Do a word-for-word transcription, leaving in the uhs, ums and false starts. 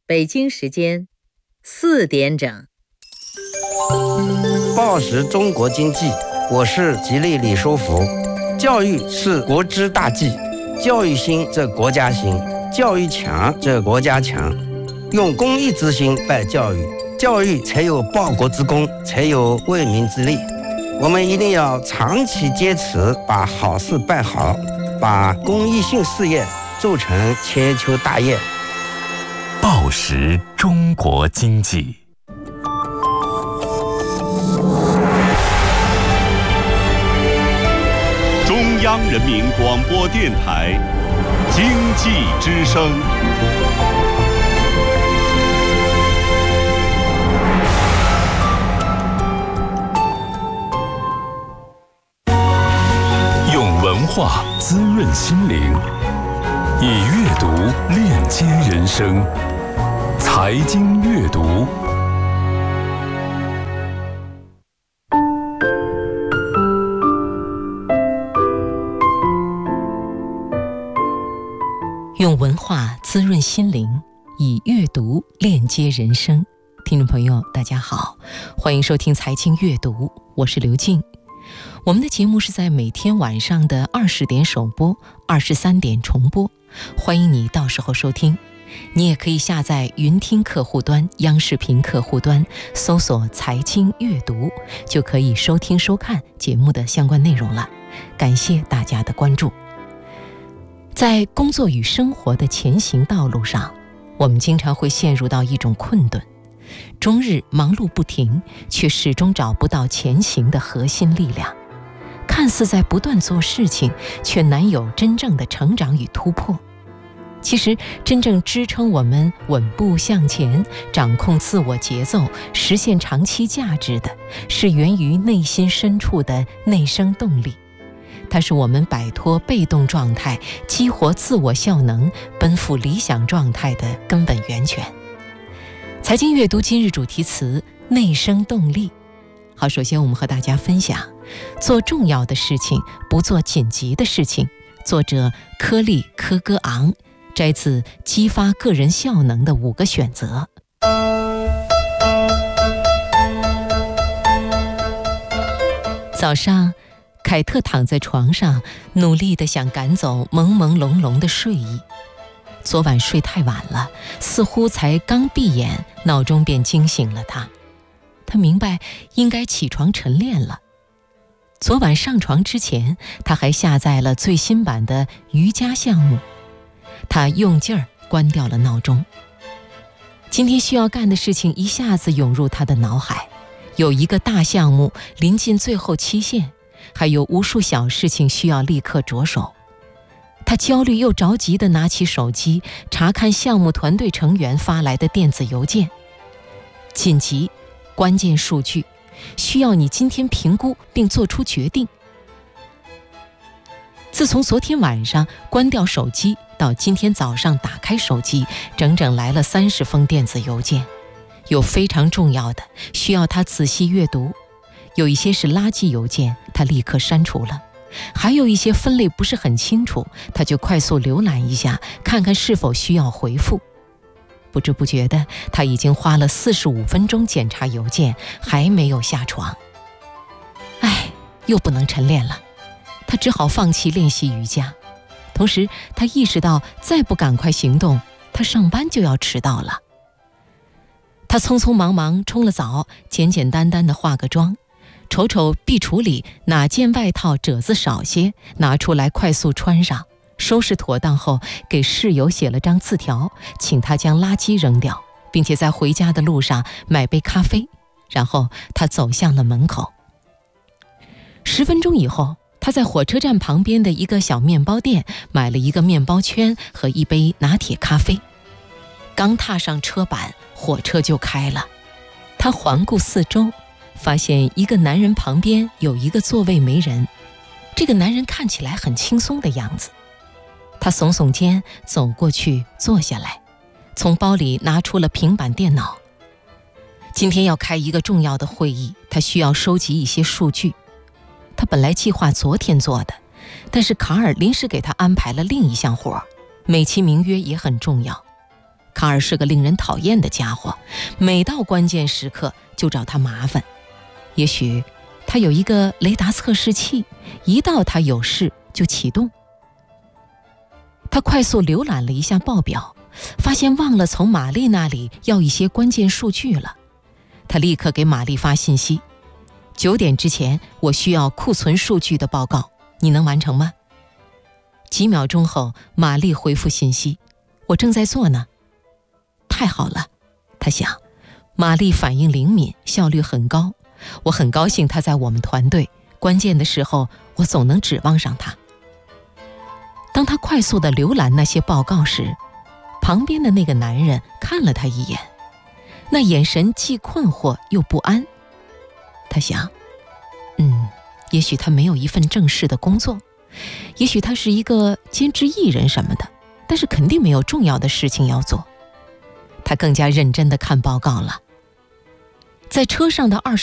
北京时间四点整。 报时中国经济，我是吉利李书福。教育是国之大计，教育兴则国家兴，教育强则国家强。用公益之心办教育，教育才有报国之功，才有为民之利。我们一定要长期坚持把好事办好，把公益性事业做成千秋大业。 报时中国经济， 中央人民广播电台经济之声。 用文化滋润心灵，以阅读链接人生。财经阅读， 用文化滋润心灵，以阅读链接人生。听众朋友大家好，欢迎收听财经阅读，我是刘静。我们的节目是在每天晚上的二十点首播，二十三点重播，欢迎你到时候收听。你也可以下载云听客户端、央视频客户端，搜索财经阅读，就可以收听收看节目的相关内容了。感谢大家的关注。在工作与生活的前行道路上，我们经常会陷入到一种困顿，终日忙碌不停，却始终找不到前行的核心力量。看似在不断做事情，却难有真正的成长与突破。其实真正支撑我们稳步向前，掌控自我节奏，实现长期价值的，是源于内心深处的内生动力。它是我们摆脱被动状态，激活自我效能，奔赴理想状态的根本源泉。财经阅读今日主题词：内生动力。好，首先我们和大家分享做重要的事情，不做紧急的事情。作者柯利科戈昂，摘自激发个人效能的五个选择。早上，凯特躺在床上，努力地想赶走朦朦胧胧的睡意。昨晚睡太晚了，似乎才刚闭眼，闹钟便惊醒了他。他明白应该起床晨练了。昨晚上床之前，他还下载了最新版的瑜伽项目。他用劲儿关掉了闹钟。今天需要干的事情一下子涌入他的脑海，有一个大项目临近最后期限，还有无数小事情需要立刻着手。他焦虑又着急地拿起手机，查看项目团队成员发来的电子邮件。紧急，关键数据，需要你今天评估并做出决定。自从昨天晚上关掉手机到今天早上打开手机，整整来了三十封电子邮件，有非常重要的，需要他仔细阅读；有一些是垃圾邮件，他立刻删除了；还有一些分类不是很清楚，他就快速浏览一下，看看是否需要回复。不知不觉的，他已经花了四十五分钟检查邮件，还没有下床。唉，又不能晨练了，他只好放弃练习瑜伽。同时他意识到，再不赶快行动，他上班就要迟到了。他匆匆忙忙冲了澡，简简单单地化个妆，瞅瞅壁橱里哪件外套褶子少些，拿出来快速穿上，收拾妥当后，给室友写了张字条，请他将垃圾扔掉，并且在回家的路上买杯咖啡。然后他走向了门口。十分钟以后，他在火车站旁边的一个小面包店买了一个面包圈和一杯拿铁咖啡。刚踏上车板，火车就开了。他环顾四周，发现一个男人旁边有一个座位没人。这个男人看起来很轻松的样子。他耸耸肩走过去坐下来，从包里拿出了平板电脑。今天要开一个重要的会议，他需要收集一些数据。他本来计划昨天做的，但是卡尔临时给他安排了另一项活，美其名曰也很重要。 卡尔是个令人讨厌的家伙，每到关键时刻就找他麻烦。也许他有一个雷达测试器，一到他有事就启动。他快速浏览了一下报表，发现忘了从玛丽那里要一些关键数据了。他立刻给玛丽发信息：九点之前我需要库存数据的报告，你能完成吗？几秒钟后，玛丽回复信息：我正在做呢。太好了，他想，玛丽反应灵敏，效率很高，我很高兴她在我们团队，关键的时候我总能指望上她。当他快速地浏览那些报告时，旁边的那个男人看了他一眼，那眼神既困惑又不安。他想，嗯，也许他没有一份正式的工作，也许他是一个兼职艺人什么的，但是肯定没有重要的事情要做。他更加认真地看报告了。在车上的二十